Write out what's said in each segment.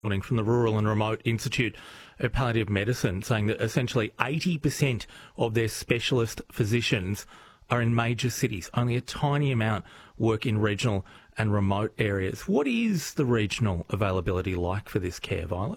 Morning from the Rural and Remote Institute of Palliative Medicine, saying that essentially 80% of their specialist physicians are in major cities. Only a tiny amount work in regional and remote areas. What is the regional availability like for this care, Violet?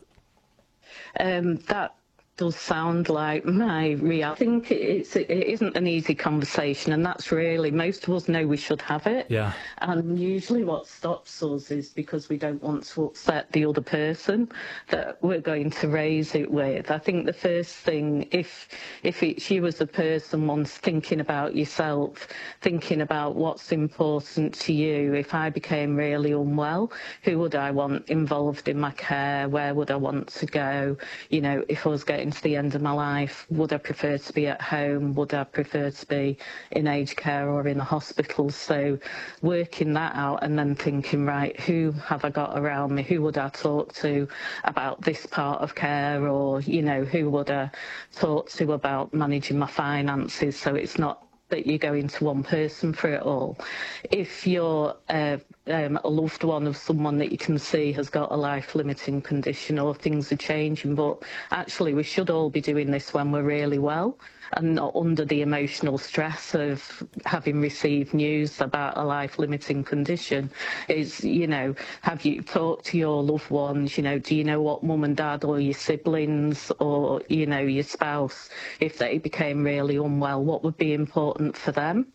That does sound like my reality. I think it isn't an easy conversation, and that's really, most of us know we should have it. Yeah. And usually what stops us is because we don't want to upset the other person that we're going to raise it with. I think the first thing, if it's you as a person once thinking about yourself, thinking about what's important to you, if I became really unwell, who would I want involved in my care? Where would I want to go? You know, if I was getting to the end of my life, would I prefer to be at home? Would I prefer to be in aged care or in a hospital? So working that out and then thinking, right, who have I got around me? Who would I talk to about this part of care? Or, you know, who would I talk to about managing my finances? So it's not that you're going to one person for it all. If you're a loved one of someone that you can see has got a life-limiting condition or things are changing, but actually we should all be doing this when we're really well and not under the emotional stress of having received news about a life-limiting condition. Is, you know, have you talked to your loved ones? You know, do you know what mum and dad or your siblings or, you know, your spouse, if they became really unwell, what would be important for them?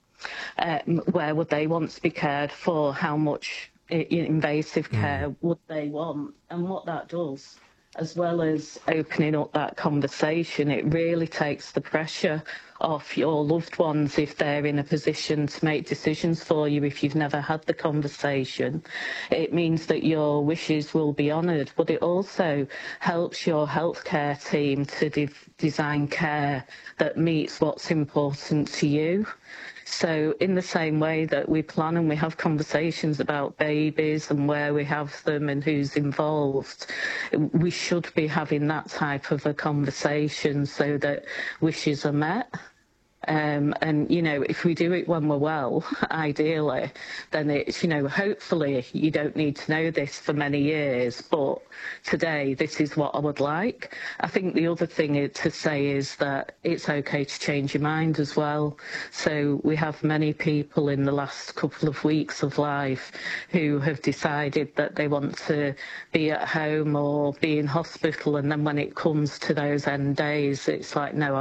Where would they want to be cared for? How much invasive care would they want? And what that does, as well as opening up that conversation, it really takes the pressure off your loved ones if they're in a position to make decisions for you if you've never had the conversation. It means that your wishes will be honoured, but it also helps your healthcare team to design care that meets what's important to you. So in the same way that we plan and we have conversations about babies and where we have them and who's involved, we should be having that type of a conversation so that wishes are met. And, you know, if we do it when we're well, ideally, then it's, you know, hopefully you don't need to know this for many years, but today this is what I would like. I think the other thing to say is that it's okay to change your mind as well. So we have many people in the last couple of weeks of life who have decided that they want to be at home or be in hospital, and then when it comes to those end days, it's like, no,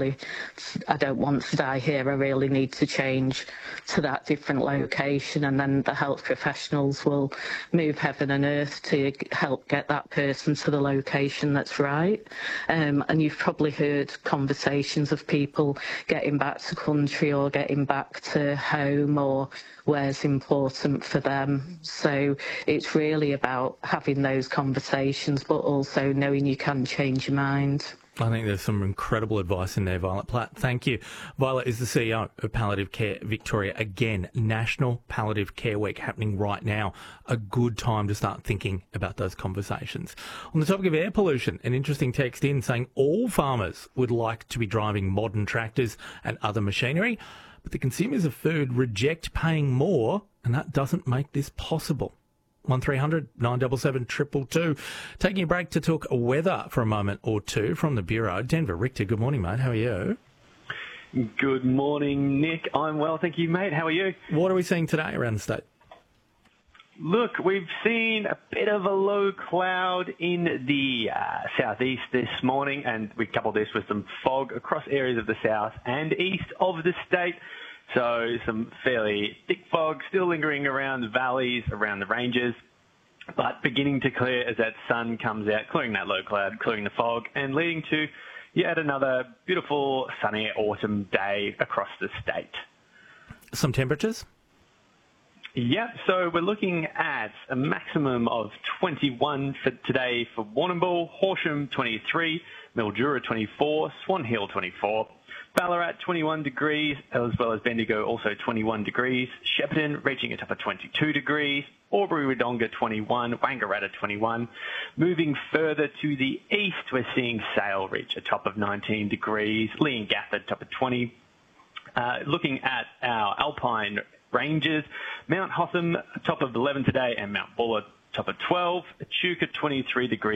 I don't want to die here, I really need to change to that different location, and then the health professionals will move heaven and earth to help get that person to the location that's right. And you've probably heard conversations of people getting back to country or getting back to home or where's important for them. So it's really about having those conversations, but also knowing you can change your mind. I think there's some incredible advice in there, Violet Platt. Thank you. Violet is the CEO of Palliative Care Victoria. Again, National Palliative Care Week happening right now. A good time to start thinking about those conversations. On the topic of air pollution, an interesting text in saying all farmers would like to be driving modern tractors and other machinery, but the consumers of food reject paying more, and that doesn't make this possible. 1300 977 222. Taking a break to talk weather for a moment or two from the Bureau. Denver Richter, good morning, mate. How are you? Good morning, Nick. I'm well, thank you, mate. How are you? What are we seeing today around the state? Look, we've seen a bit of a low cloud in the southeast this morning, and we coupled this with some fog across areas of the south and east of the state. So some fairly thick fog still lingering around the valleys, around the ranges, but beginning to clear as that sun comes out, clearing that low cloud, clearing the fog, and leading to yet another beautiful sunny autumn day across the state. Some temperatures? Yeah, so we're looking at a maximum of 21 for today for Warrnambool, Horsham 23, Mildura 24, Swan Hill 24, Ballarat 21 degrees, as well as Bendigo also 21 degrees, Shepparton reaching a top of 22 degrees, Albury-Wodonga 21, Wangaratta 21. Moving further to the east, we're seeing Sale reach a top of 19 degrees, Leongatha top of 20. Looking at our alpine ranges, Mount Hotham top of 11 today, and Mount Buller top of 12, Echuca 23 degrees.